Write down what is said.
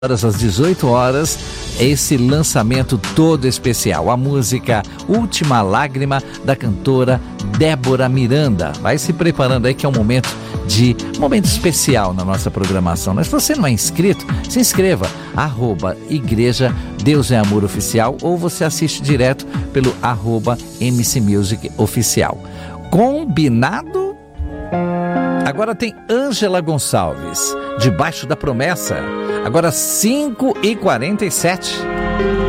às 18 horas, esse lançamento todo especial, a música Última Lágrima da cantora Débora Miranda. Vai se preparando aí que é um momento especial na nossa programação. Mas se você não é inscrito, se inscreva, @Igreja Deus é Amor Oficial, ou você assiste direto pelo @MC Music Oficial. Combinado? Agora tem Ângela Gonçalves, Debaixo da Promessa. Agora 5h47.